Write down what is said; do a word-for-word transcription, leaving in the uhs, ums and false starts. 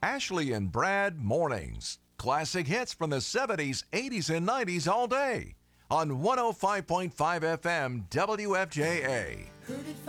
Ashley and Brad Mornings. Classic hits from the seventies, eighties, and nineties all day on one oh five point five F M W F J A.